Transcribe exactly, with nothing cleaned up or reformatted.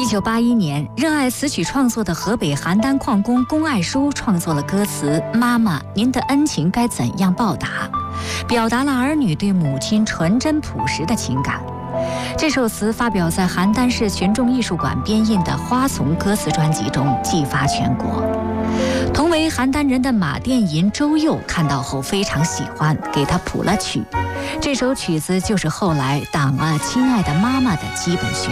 一九八一年，热爱词曲创作的河北邯郸矿工龚爱书创作了歌词《妈妈，您的恩情该怎样报答》，表达了儿女对母亲纯真朴实的情感。这首词发表在邯郸市群众艺术馆编印的《花丛》歌词专辑中，寄发全国。同为邯郸人的马殿吟周佑看到后非常喜欢，给他谱了曲。这首曲子就是后来《党啊，亲爱的妈妈》的基本旋